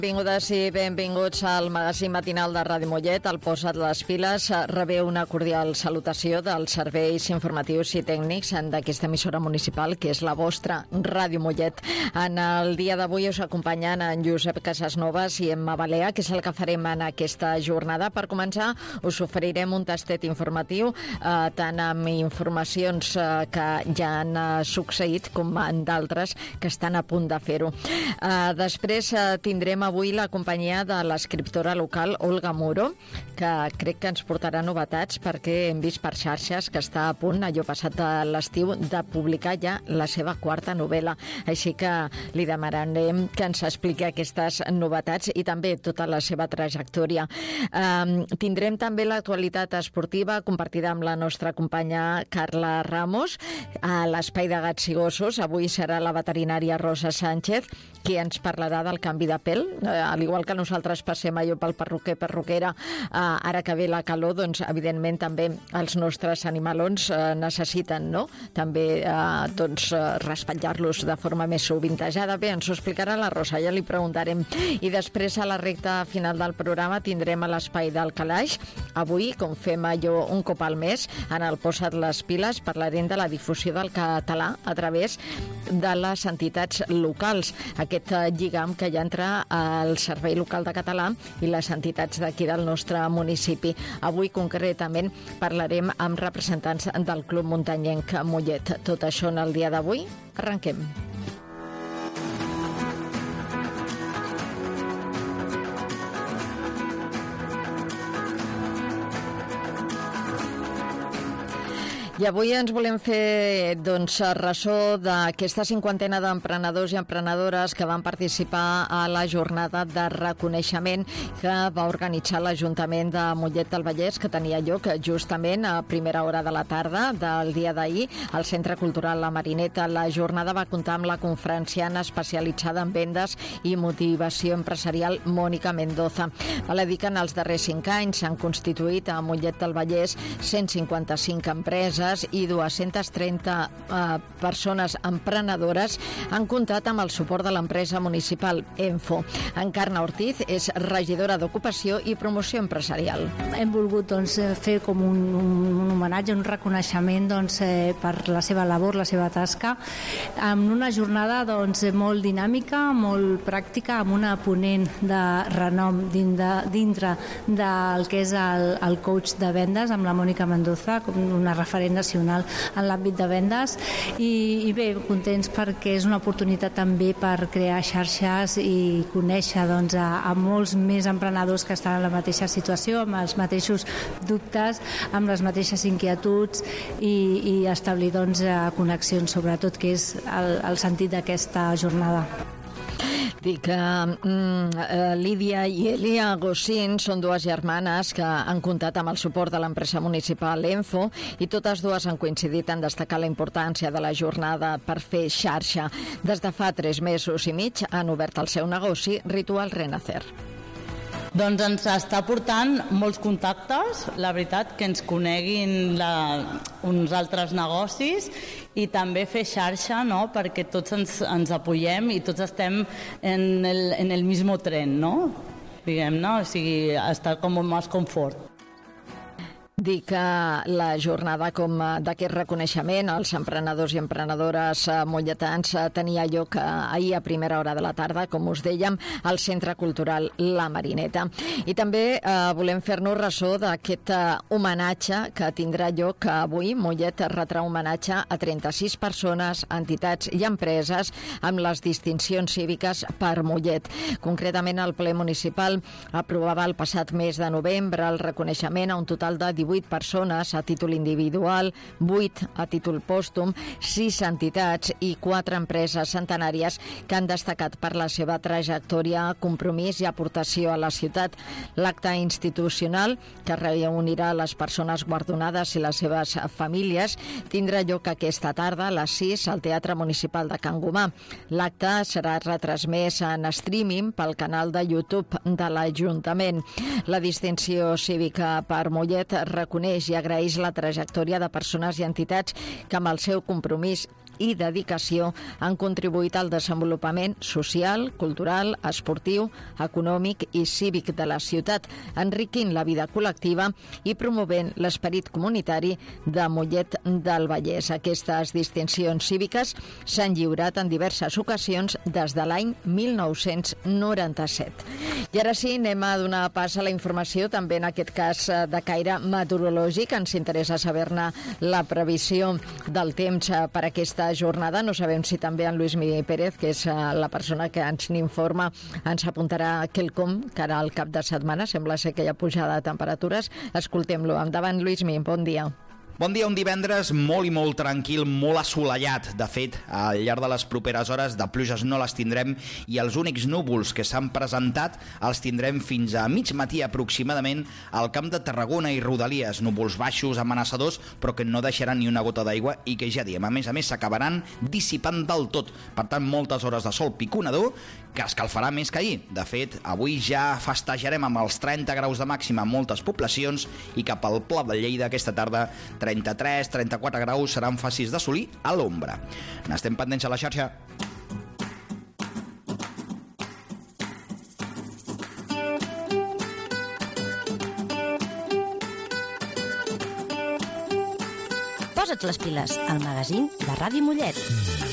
Benvingudes i benvinguts al magazín matinal de Ràdio Mollet. El Posa't les piles rebé una cordial salutació dels serveis informatius i tècnics d'aquesta emissora municipal, que és la vostra Ràdio Mollet. En el dia d'avui us acompanyen en Josep Casasnovas i Emma Balea, que és el que farem en aquesta jornada. Per començar, us oferirem un tastet informatiu, tant amb informacions que ja han succeït com en d'altres que estan a punt de fer-ho. Després tindrem avui la companyia de l'escriptora local Olga Muro, que crec que ens portarà novetats perquè hem vist per xarxes que està a punt, allò passat de l'estiu, de publicar ja la seva quarta novel·la. Així que li demanarem que ens expliqui aquestes novetats i també tota la seva trajectòria. Tindrem també l'actualitat esportiva compartida amb la nostra companya Carla Ramos a l'Espai de Gats i Gossos. Avui serà la veterinària Rosa Sánchez qui ens parlarà del canvi de pèl. Al igual que nosaltres passem allò pel perruquer, perruquera, ara que ve la calor, doncs evidentment també els nostres animalons necessiten, no?, també raspallar-los de forma més sovintejada. Bé, ens ho explicarà la Rosa, ja li preguntarem. I després, a la recta final del programa, tindrem a l'Espai del Calaix. Avui, com fem allò un cop al mes, en el Posa't les piles, parlarem de la difusió del català a través de les entitats locals. Aquest lligam que ja entra al Servei Local de Català i les entitats d'aquí del nostre municipi. Avui, concretament, parlarem amb representants del Club Muntanyenc Mollet. Tot això en el dia d'avui. Arrenquem. I avui ens volem fer ressò d'aquesta cinquantena d'emprenedors i emprenedores que van participar a la jornada de reconeixement que va organitzar l'Ajuntament de Mollet del Vallès, que tenia lloc justament a primera hora de la tarda del dia d'ahir al Centre Cultural La Marineta. La jornada va comptar amb la conferenciant especialitzada en vendes i motivació empresarial Mònica Mendoza. Val a dir que en els darrers 5 anys s'han constituït a Mollet del Vallès 155 empreses i 230 persones emprenedores han comptat amb el suport de l'empresa municipal Enfo. Encarna Ortiz és regidora d'Ocupació i Promoció Empresarial. Hem volgut fer com un homenatge, un reconeixement per la seva labor, la seva tasca, amb una jornada molt dinàmica, molt pràctica, amb una ponent de renom dintre del que és el coach de vendes, amb la Mònica Mendoza, com una referent nacional en l'àmbit de vendes, i bé, contents perquè és una oportunitat també per crear xarxes i conèixer a molts més emprenedors que estan en la mateixa situació, amb els mateixos dubtes, amb les mateixes inquietuds i establir connexions, sobretot, que és el sentit d'aquesta jornada. Dic que Lídia i Elia Gossin són dues germanes que han comptat amb el suport de l'empresa municipal Enfo i totes dues han coincidit en destacar la importància de la jornada per fer xarxa. Des de fa 3 mesos i mig han obert el seu negoci Ritual Renacer. Doncs ens està portant molts contactes, la veritat, que ens coneguin uns altres negocis i també fer xarxa, no?, perquè tots ens apoyem i tots estem en el mismo tren, no?, diguem-ne, o sigui, estar com més confort. Dir que la jornada com d'aquest reconeixement als emprenedors i emprenedores molletans tenia lloc ahir a primera hora de la tarda, com us dèiem, al Centre Cultural La Marineta. I també volem fer-nos ressò d'aquest homenatge que tindrà lloc avui. Mollet retrà homenatge a 36 persones, entitats i empreses amb les distincions cíviques per Mollet. Concretament, el ple municipal aprovava el passat mes de novembre el reconeixement a un total de 18 persones a títol individual, 8 a títol pòstum, 6 entitats i 4 empreses centenàries que han destacat per la seva trajectòria, compromís i aportació a la ciutat. L'acte institucional, que reunirà les persones guardonades i les seves famílies, tindrà lloc aquesta tarda a les 6 al Teatre Municipal de Can Gomà. L'acte serà retransmès en streaming pel canal de YouTube de l'Ajuntament. La distinció cívica per Mollet reconeix i agraeix la trajectòria de persones i entitats que amb el seu compromís i dedicació han contribuït al desenvolupament social, cultural, esportiu, econòmic i cívic de la ciutat, enriquint la vida col·lectiva i promovent l'esperit comunitari de Mollet del Vallès. Aquestes distincions cíviques s'han lliurat en diverses ocasions des de l'any 1997. I ara sí, anem a donar pas a la informació, també en aquest cas de caire meteorològic. Ens interessa saber-ne la previsió del temps per aquesta jornada. No sabem si també en Lluís Mi Pérez, que és la persona que ens n'informa, ens apuntarà quelcom cara al cap de setmana. Sembla ser que hi ha pujada de temperatures. Escoltem-lo. Endavant, Lluís Mi, bon dia. Bon dia, un divendres molt i molt tranquil, molt assolellat. De fet, al llarg de les properes hores de pluges no les tindrem i els únics núvols que s'han presentat els tindrem fins a mig matí aproximadament al Camp de Tarragona i Rodalies. Núvols baixos, amenaçadors, però que no deixaran ni una gota d'aigua i que ja diem, a més, s'acabaran dissipant del tot. Per tant, moltes hores de sol piconador que escalfarà més que ahir. De fet, avui ja festejarem amb els 30 graus de màxima a moltes poblacions i cap al Pla de Lleida aquesta tarda 33-34 graus seran fàcils d'assolir a l'ombra. N'estem pendents a la xarxa. Posa't les piles, al magazín de Ràdio Mollet.